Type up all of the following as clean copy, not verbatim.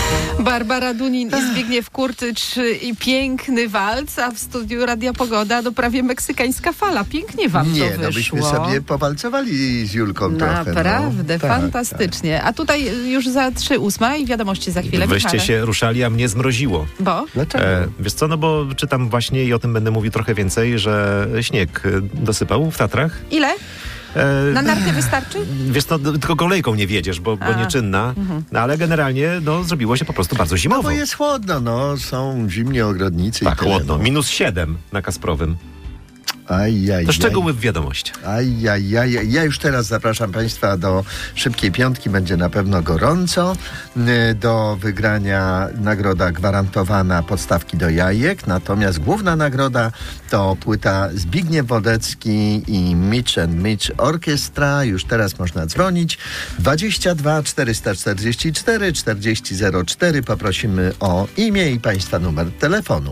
Barbara Dunin i Zbigniew Kurtycz i piękny walc, a w studiu Radia Pogoda prawie meksykańska fala. Pięknie wam to wyszło. Nie, byśmy sobie powalcowali z Julką trochę. Naprawdę, fantastycznie. Tak. A tutaj już za 3:08 i wiadomości za chwilę. Wyście się ruszali, a mnie zmroziło. Bo? Dlaczego? Wiesz co, no bo czytam właśnie i o tym będę mówił trochę więcej, że śnieg dosypał w Tatrach. Ile? Na narty wystarczy? Wiesz, no, tylko kolejką nie wiedziesz, bo nieczynna. No, ale generalnie zrobiło się po prostu bardzo zimowo. No bo jest chłodno, są zimni ogrodnicy. Tak, i chłodno. -7 na Kasprowym. To szczegóły w wiadomości. Ja już teraz zapraszam Państwa do szybkiej piątki. Będzie na pewno gorąco. Do wygrania nagroda gwarantowana podstawki do jajek. Natomiast główna nagroda to płyta Zbigniew Wodecki i Mitch & Mitch Orkiestra. Już teraz można dzwonić. 22 444 4004. Poprosimy o imię i Państwa numer telefonu.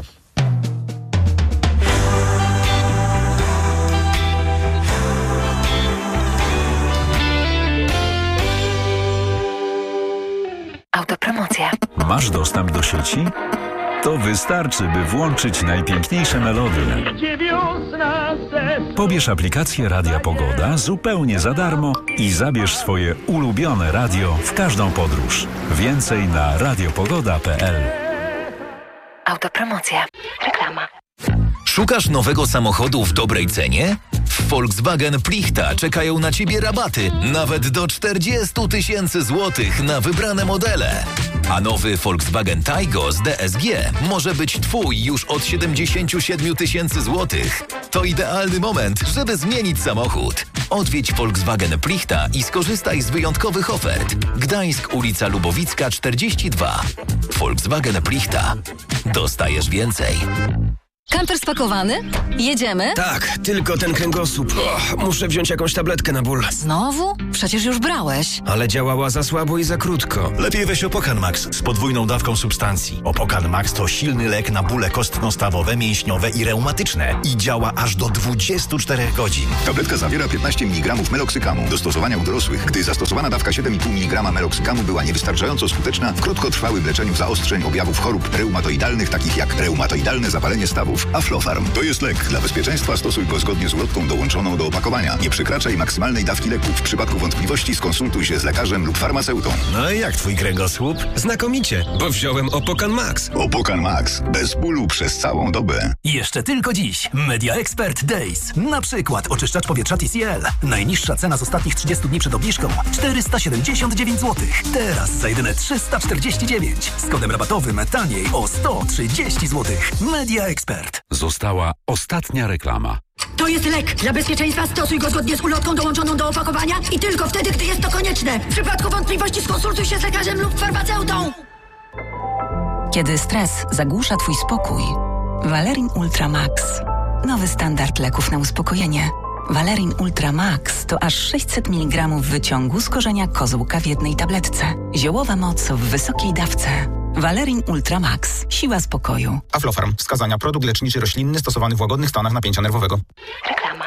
Autopromocja. Masz dostęp do sieci? To wystarczy, by włączyć najpiękniejsze melodie. Pobierz aplikację Radia Pogoda zupełnie za darmo i zabierz swoje ulubione radio w każdą podróż. Więcej na radiopogoda.pl. Autopromocja. Reklama. Szukasz nowego samochodu w dobrej cenie? W Volkswagen Plichta czekają na Ciebie rabaty nawet do 40 000 złotych na wybrane modele. A nowy Volkswagen Taygo z DSG może być Twój już od 77 000 złotych. To idealny moment, żeby zmienić samochód. Odwiedź Volkswagen Plichta i skorzystaj z wyjątkowych ofert. Gdańsk, ulica Lubowicka 42. Volkswagen Plichta. Dostajesz więcej. Kamper spakowany? Jedziemy? Tak, tylko ten kręgosłup. Muszę wziąć jakąś tabletkę na ból. Znowu? Przecież już brałeś. Ale działała za słabo i za krótko. Lepiej weź Opokan Max z podwójną dawką substancji. Opokan Max to silny lek na bóle kostno-stawowe, mięśniowe i reumatyczne. I działa aż do 24 godzin. Tabletka zawiera 15 mg meloksykamu. Do stosowania u dorosłych. Gdy zastosowana dawka 7,5 mg meloksykamu była niewystarczająco skuteczna w krótkotrwałym leczeniu zaostrzeń objawów chorób reumatoidalnych, takich jak reumatoidalne zapalenie stawów. Aflofarm to jest lek. Dla bezpieczeństwa stosuj go zgodnie z ulotką dołączoną do opakowania. Nie przekraczaj maksymalnej dawki leku. W przypadku wątpliwości skonsultuj się z lekarzem lub farmaceutą. No i jak twój kręgosłup? Znakomicie, bo wziąłem Opokan Max. Opokan Max. Bez bólu przez całą dobę. Jeszcze tylko dziś. Media Expert Days. Na przykład oczyszczacz powietrza TCL. Najniższa cena z ostatnich 30 dni przed obniżką 479 zł. Teraz za jedyne 349. Z kodem rabatowym taniej o 130 zł. Media Expert. Została ostatnia reklama. To jest lek. Dla bezpieczeństwa stosuj go zgodnie z ulotką dołączoną do opakowania i tylko wtedy, gdy jest to konieczne. W przypadku wątpliwości skonsultuj się z lekarzem lub farmaceutą. Kiedy stres zagłusza Twój spokój, Valerin Ultra Max. Nowy standard leków na uspokojenie. Valerin Ultra Max to aż 600 mg wyciągu z korzenia kozłka w jednej tabletce. Ziołowa moc w wysokiej dawce. Valerin Ultra Max. Siła spokoju. Aflofarm. Wskazania: produkt leczniczy roślinny stosowany w łagodnych stanach napięcia nerwowego. Reklama.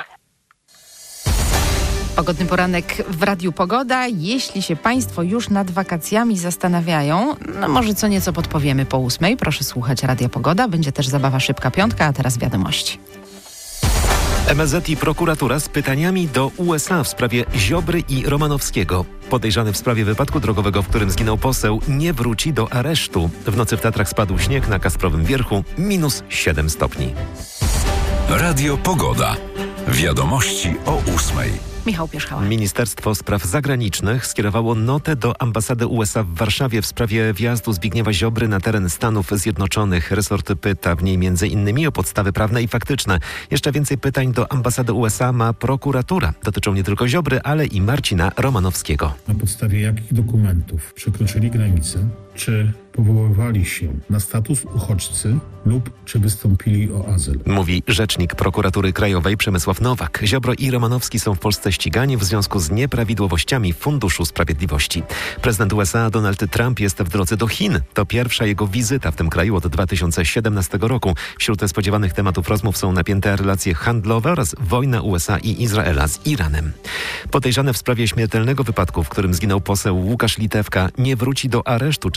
Pogodny poranek w Radiu Pogoda. Jeśli się Państwo już nad wakacjami zastanawiają, no może co nieco podpowiemy po 8. Proszę słuchać Radia Pogoda. Będzie też zabawa Szybka Piątka, a teraz wiadomości. MSZ i prokuratura z pytaniami do USA w sprawie Ziobry i Romanowskiego. Podejrzany w sprawie wypadku drogowego, w którym zginął poseł, nie wróci do aresztu. W nocy w Tatrach spadł śnieg, na Kasprowym Wierchu -7 stopni. Radio Pogoda. Wiadomości o 8. Michał Pierzchała. Ministerstwo Spraw Zagranicznych skierowało notę do ambasady USA w Warszawie w sprawie wjazdu Zbigniewa Ziobry na teren Stanów Zjednoczonych. Resort pyta w niej m.in. o podstawy prawne i faktyczne. Jeszcze więcej pytań do ambasady USA ma prokuratura. Dotyczą nie tylko Ziobry, ale i Marcina Romanowskiego. Na podstawie jakich dokumentów przekroczyli granicę? Czy powoływali się na status uchodźcy lub czy wystąpili o azyl? Mówi rzecznik prokuratury krajowej Przemysław Nowak. Ziobro i Romanowski są w Polsce ścigani w związku z nieprawidłowościami Funduszu Sprawiedliwości. Prezydent USA Donald Trump jest w drodze do Chin. To pierwsza jego wizyta w tym kraju od 2017 roku. Wśród spodziewanych tematów rozmów są napięte relacje handlowe oraz wojna USA i Izraela z Iranem. Podejrzany w sprawie śmiertelnego wypadku, w którym zginął poseł Łukasz Litewka, nie wróci do aresztu, czego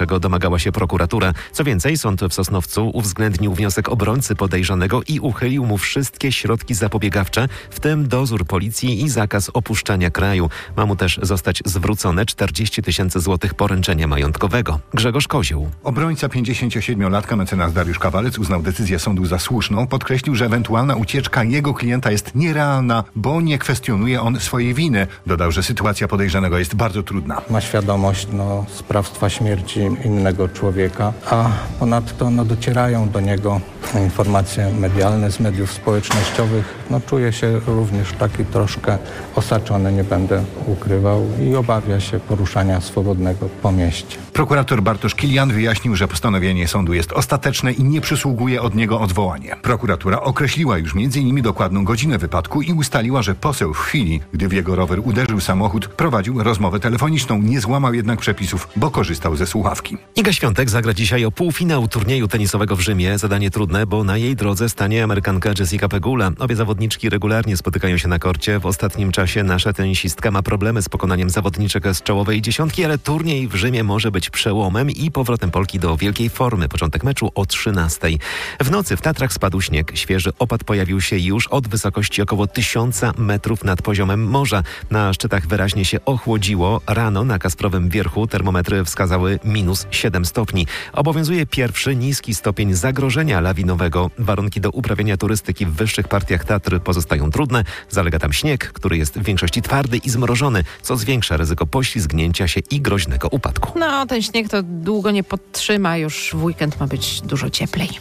czego domagała się prokuratura. Co więcej, sąd w Sosnowcu uwzględnił wniosek obrońcy podejrzanego i uchylił mu wszystkie środki zapobiegawcze, w tym dozór policji i zakaz opuszczania kraju. Ma mu też zostać zwrócone 40 000 złotych poręczenia majątkowego. Grzegorz Kozioł. Obrońca 57-latka mecenas Dariusz Kawalec uznał decyzję sądu za słuszną. Podkreślił, że ewentualna ucieczka jego klienta jest nierealna, bo nie kwestionuje on swojej winy. Dodał, że sytuacja podejrzanego jest bardzo trudna. Ma świadomość sprawstwa śmierci innego człowieka, a ponadto docierają do niego informacje medialne z mediów społecznościowych. Czuje się również taki troszkę osaczony, nie będę ukrywał, i obawia się poruszania swobodnego po mieście. Prokurator Bartosz Kilian wyjaśnił, że postanowienie sądu jest ostateczne i nie przysługuje od niego odwołanie. Prokuratura określiła już m.in. dokładną godzinę wypadku i ustaliła, że poseł w chwili, gdy w jego rower uderzył samochód, prowadził rozmowę telefoniczną. Nie złamał jednak przepisów, bo korzystał ze słuchawki. Iga Świątek zagra dzisiaj o półfinał turnieju tenisowego w Rzymie. Zadanie trudne, bo na jej drodze stanie Amerykanka Jessica Pegula. Obie zawodniczki regularnie spotykają się na korcie. W ostatnim czasie nasza tenisistka ma problemy z pokonaniem zawodniczek z czołowej dziesiątki, ale turniej w Rzymie może być przełomem i powrotem Polki do wielkiej formy. Początek meczu o 13:00. W nocy w Tatrach spadł śnieg. Świeży opad pojawił się już od wysokości około 1000 metrów nad poziomem morza. Na szczytach wyraźnie się ochłodziło. Rano na Kasprowym Wierchu termometry wskazały -7 stopni. Obowiązuje pierwszy niski stopień zagrożenia lawinowego. Warunki do uprawiania turystyki w wyższych partiach Tatr pozostają trudne. Zalega tam śnieg, który jest w większości twardy i zmrożony, co zwiększa ryzyko poślizgnięcia się i groźnego upadku. Ten śnieg to długo nie podtrzyma. Już w weekend ma być dużo cieplej.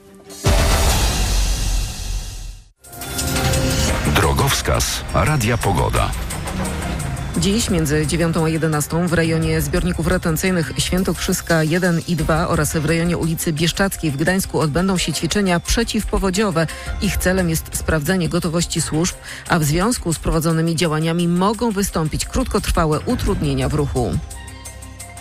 Drogowskaz Radia Pogoda. Dziś między 9 a 11 w rejonie zbiorników retencyjnych Świętokrzyska 1 i 2 oraz w rejonie ulicy Bieszczackiej w Gdańsku odbędą się ćwiczenia przeciwpowodziowe. Ich celem jest sprawdzenie gotowości służb, a w związku z prowadzonymi działaniami mogą wystąpić krótkotrwałe utrudnienia w ruchu.